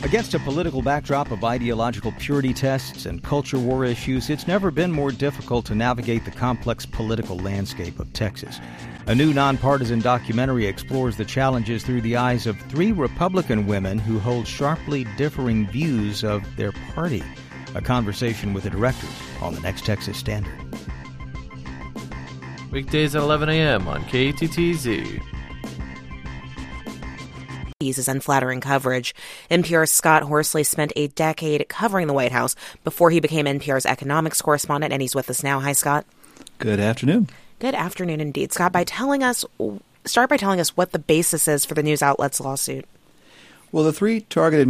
Against a political backdrop of ideological purity tests and culture war issues, it's never been more difficult to navigate the complex political landscape of Texas. A new nonpartisan documentary explores the challenges through the eyes of 3 Republican women who hold sharply differing views of their party. A conversation with the directors on the next Texas Standard. Weekdays at 11 a.m. on KTTZ. Is unflattering coverage. NPR's Scott Horsley spent a decade covering the White House before he became NPR's economics correspondent, and he's with us now. Hi, Scott. Good afternoon. Good afternoon indeed. Scott, start by telling us what the basis is for the news outlet's lawsuit. Well, the 3 targeted